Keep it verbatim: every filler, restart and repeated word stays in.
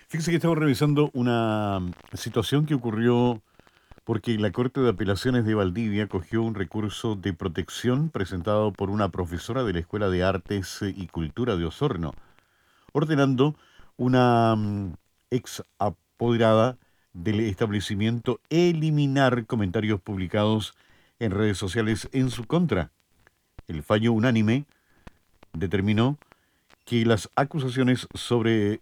Fíjese que estamos revisando una mm, situación que ocurrió porque la Corte de Apelaciones de Valdivia cogió un recurso de protección presentado por una profesora de la Escuela de Artes eh, y Cultura de Osorno, ordenando una mm, ex apoderada del establecimiento eliminar comentarios publicados en redes sociales en su contra. El fallo unánime determinó que las acusaciones sobre